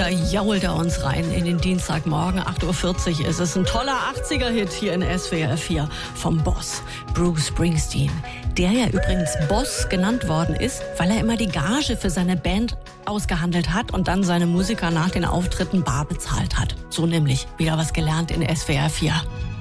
da jault er uns rein in den Dienstagmorgen. 8:40 Uhr ist es. Ein toller 80er-Hit hier in SWR 4 vom Boss Bruce Springsteen. Der ja übrigens Boss genannt worden ist, weil er immer die Gage für seine Band ausgehandelt hat und dann seine Musiker nach den Auftritten bar bezahlt hat. So nämlich wieder was gelernt in SWR 4.